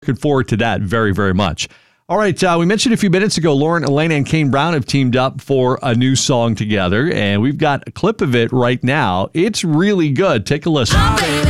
Looking forward to that very, very much. All right, we mentioned a few minutes ago, Lauren, Elena, and Kane Brown have teamed up for a new song together, and we've got a clip of it right now. It's really good. Take a listen.